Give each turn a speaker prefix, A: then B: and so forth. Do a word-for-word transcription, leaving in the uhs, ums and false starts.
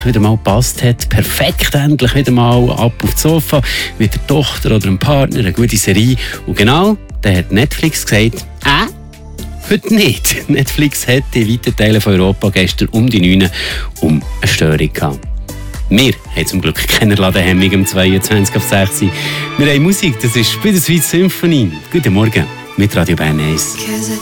A: wieder mal gepasst hat. Perfekt, endlich wieder mal ab aufs Sofa mit der Tochter oder dem Partner, eine gute Serie. Und genau, dann hat Netflix gesagt, äh, heute nicht. Netflix hat in weiten Teilen von Europa gestern um die neun um eine Störung gehabt. Wir haben zum Glück keine Ladehemmung um zweiundzwanzig auf sechs. Wir haben Musik, das ist bei der Sweet Symphony. Guten Morgen mit Radio Bern eins.